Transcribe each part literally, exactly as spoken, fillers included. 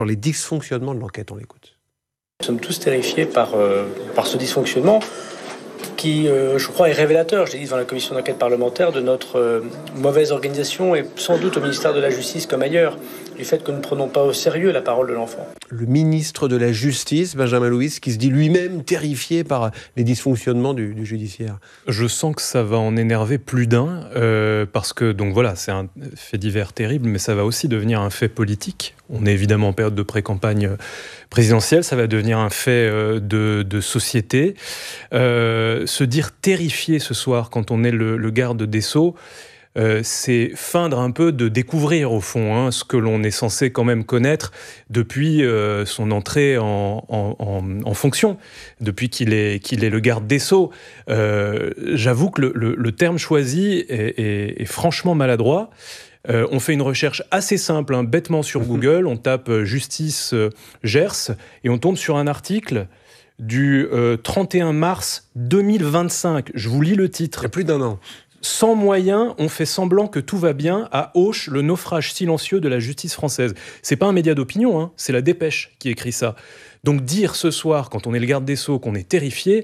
Sur les dysfonctionnements de l'enquête, on l'écoute. Nous sommes tous terrifiés par, euh, par ce dysfonctionnement qui, euh, je crois, est révélateur, je l'ai dit devant la commission d'enquête parlementaire, de notre euh, mauvaise organisation et sans doute au ministère de la Justice comme ailleurs, du fait que nous ne prenons pas au sérieux la parole de l'enfant. Le ministre de la Justice, Benjamin Louis, qui se dit lui-même terrifié par les dysfonctionnements du, du judiciaire. Je sens que ça va en énerver plus d'un, euh, parce que donc voilà, c'est un fait divers terrible, mais ça va aussi devenir un fait politique. On est évidemment en période de pré-campagne présidentielle, ça va devenir un fait euh, de, de société. Euh, se dire terrifié ce soir quand on est le, le garde des Sceaux, Euh, c'est feindre un peu de découvrir au fond hein, ce que l'on est censé quand même connaître depuis euh, son entrée en, en, en, en fonction, depuis qu'il est, qu'il est le garde des Sceaux. Euh, j'avoue que le, le, le terme choisi est, est, est franchement maladroit. Euh, on fait une recherche assez simple, hein, bêtement sur Google, on tape euh, justice euh, Gers et on tombe sur un article du euh, trente et un mars deux mille vingt-cinq. Je vous lis le titre. Il y a plus d'un an. Sans moyens, on fait semblant que tout va bien à Auch, le naufrage silencieux de la justice française. C'est pas un média d'opinion, hein, c'est la Dépêche qui écrit ça. Donc dire ce soir, quand on est le garde des Sceaux, qu'on est terrifié,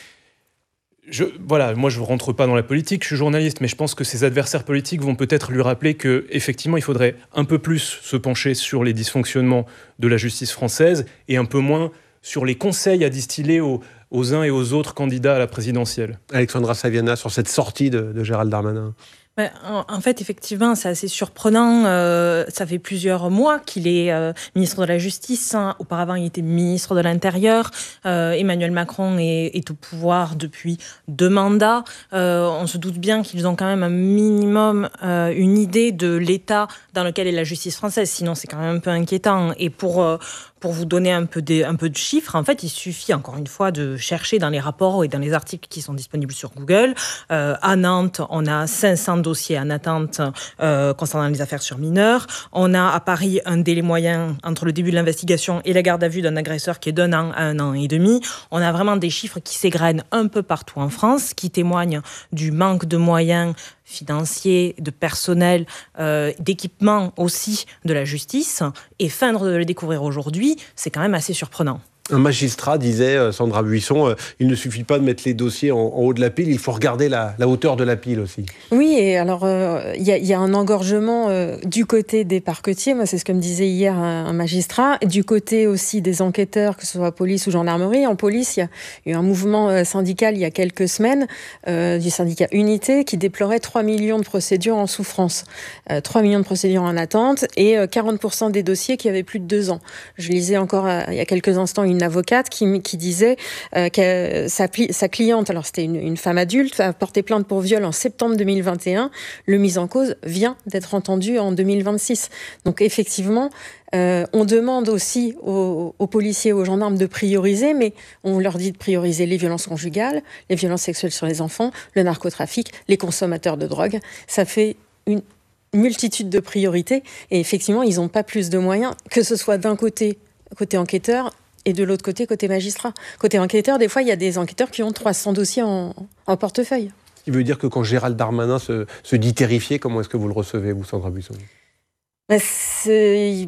je, voilà, moi je ne rentre pas dans la politique, je suis journaliste, mais je pense que ses adversaires politiques vont peut-être lui rappeler qu'effectivement il faudrait un peu plus se pencher sur les dysfonctionnements de la justice française et un peu moins sur les conseils à distiller aux, aux uns et aux autres candidats à la présidentielle. Alexandra Saviana, sur cette sortie de, de Gérald Darmanin. Ben, en, en fait, effectivement, c'est assez surprenant. Euh, ça fait plusieurs mois qu'il est euh, ministre de la Justice. Hein. Auparavant, il était ministre de l'Intérieur. Euh, Emmanuel Macron est, est au pouvoir depuis deux mandats. Euh, on se doute bien qu'ils ont quand même un minimum euh, une idée de l'état dans lequel est la justice française. Sinon, c'est quand même un peu inquiétant. Et pour... Euh, Pour vous donner un peu, de, un peu de chiffres, en fait, il suffit encore une fois de chercher dans les rapports et dans les articles qui sont disponibles sur Google. Euh, à Nantes, on a cinq cents dossiers en attente euh, concernant les affaires sur mineurs. On a à Paris un délai moyen entre le début de l'investigation et la garde à vue d'un agresseur qui est d'un an à un an et demi. On a vraiment des chiffres qui s'égrènent un peu partout en France, qui témoignent du manque de moyens financiers, de personnel, euh, d'équipement aussi de la justice. Et feindre de le découvrir aujourd'hui, c'est quand même assez surprenant. Un magistrat disait, euh, Sandra Buisson, euh, il ne suffit pas de mettre les dossiers en, en haut de la pile, il faut regarder la, la hauteur de la pile aussi. Oui, et alors il euh, y, y a un engorgement euh, du côté des parquetiers, moi c'est ce que me disait hier un, un magistrat, du côté aussi des enquêteurs, que ce soit police ou gendarmerie. En police, il y a eu un mouvement euh, syndical il y a quelques semaines, euh, du syndicat Unité, qui déplorait trois millions de procédures en souffrance, euh, trois millions de procédures en attente et euh, quarante pour cent des dossiers qui avaient plus de deux ans. Je lisais encore euh, il y a quelques instants une avocate qui, qui disait euh, que sa, sa cliente, alors c'était une, une femme adulte, a porté plainte pour viol en septembre deux mille vingt et un. Le mis en cause vient d'être entendu en deux mille vingt-six. Donc effectivement, euh, on demande aussi aux, aux policiers, aux gendarmes de prioriser, mais on leur dit de prioriser les violences conjugales, les violences sexuelles sur les enfants, le narcotrafic, les consommateurs de drogue. Ça fait une multitude de priorités et effectivement, ils n'ont pas plus de moyens, que ce soit d'un côté, côté enquêteur, et de l'autre côté, côté magistrat. Côté enquêteur, des fois, il y a des enquêteurs qui ont trois cents dossiers en, en portefeuille. Ce qui veut dire que quand Gérald Darmanin se, se dit terrifié, comment est-ce que vous le recevez, vous, Sandra Buisson ? Ben c'est...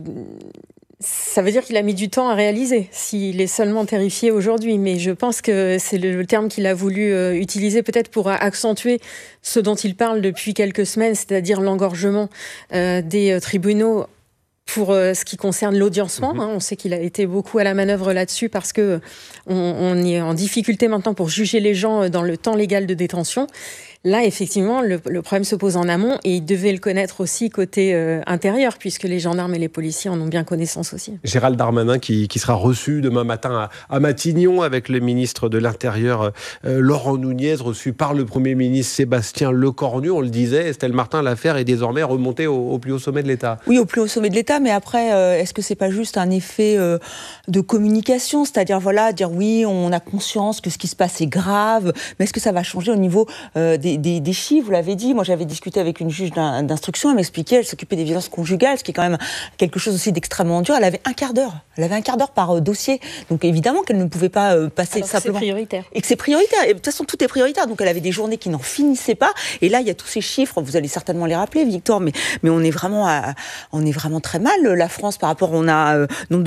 Ça veut dire qu'il a mis du temps à réaliser, s'il est seulement terrifié aujourd'hui. Mais je pense que c'est le terme qu'il a voulu euh, utiliser peut-être pour accentuer ce dont il parle depuis quelques semaines, c'est-à-dire l'engorgement euh, des euh, tribunaux pour euh, ce qui concerne l'audiencement. Mmh. Hein, on sait qu'il a été beaucoup à la manœuvre là-dessus parce que on, on est en difficulté maintenant pour juger les gens dans le temps légal de détention. Là, effectivement, le, le problème se pose en amont et il devait le connaître aussi côté euh, intérieur, puisque les gendarmes et les policiers en ont bien connaissance aussi. Gérald Darmanin qui, qui sera reçu demain matin à, à Matignon avec le ministre de l'Intérieur euh, Laurent Nunez, reçu par le Premier ministre Sébastien Lecornu. On le disait, Estelle Martin, l'affaire est désormais remontée au, au plus haut sommet de l'État. Oui, au plus haut sommet de l'État, mais après, euh, est-ce que c'est pas juste un effet euh, de communication, c'est-à-dire voilà, dire oui, on a conscience que ce qui se passe est grave, mais est-ce que ça va changer au niveau euh, des des, des, des chiffres, vous l'avez dit. Moi, j'avais discuté avec une juge d'instruction, elle m'expliquait, elle s'occupait des violences conjugales, ce qui est quand même quelque chose aussi d'extrêmement dur. Elle avait un quart d'heure. Elle avait un quart d'heure par dossier. Donc évidemment qu'elle ne pouvait pas euh, passer Alors simplement. C'est prioritaire. Et que c'est prioritaire. Et de toute façon, tout est prioritaire. Donc elle avait des journées qui n'en finissaient pas. Et là, il y a tous ces chiffres. Vous allez certainement les rappeler, Victor. Mais, mais on est vraiment, à, on est vraiment très mal. La France, par rapport, on a euh, nombre de